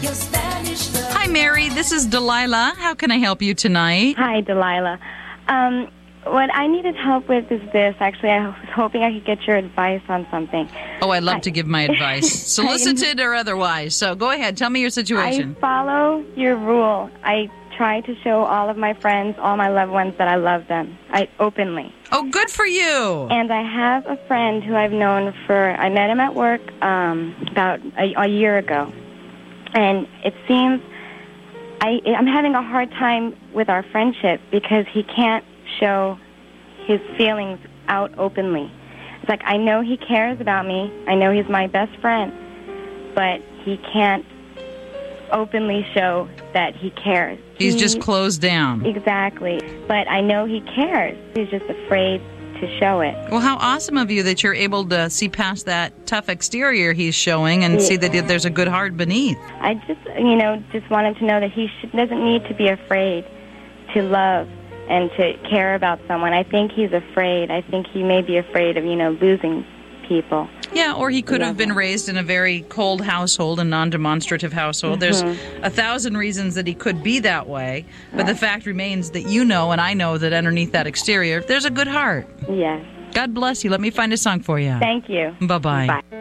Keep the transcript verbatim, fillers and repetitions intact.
Hi, Mary. This is Delilah. How can I help you tonight? Hi, Delilah. Um, what I needed help with is this. Actually, I was hoping I could get your advice on something. Oh, I love I, to give my advice, solicited or otherwise. So go ahead. Tell me your situation. I follow your rule. I try to show all of my friends, all my loved ones, that I love them. I openly. Oh, good for you. And I have a friend who I've known for, I met him at work um, about a, a year ago. And it seems I, I'm having a hard time with our friendship because he can't show his feelings out openly. It's like, I know he cares about me. I know he's my best friend. But he can't openly show that he cares. He's he, just closed down. Exactly. But I know he cares. He's just afraid to show it. Well, how awesome of you that you're able to see past that tough exterior he's showing and yeah. see that there's a good heart beneath. I just, you know, just want him to know that he should, doesn't need to be afraid to love and to care about someone. I think he's afraid. I think he may be afraid of, you know, losing people. Yeah, or he could have been raised in a very cold household, a non-demonstrative household. Mm-hmm. There's a thousand reasons that he could be that way, but right. the fact remains that you know and I know that underneath that exterior, there's a good heart. Yes. God bless you. Let me find a song for you. Thank you. Bye-bye. Bye.